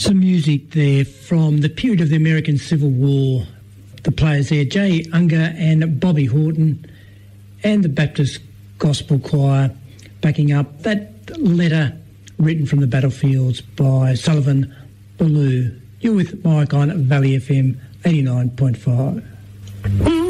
Some music there from the period of the American Civil War. The players there, Jay Unger and Bobby Horton, and the Baptist Gospel Choir backing up that letter written from the battlefields by Sullivan Ballou. You're with Mike on Valley FM 89.5.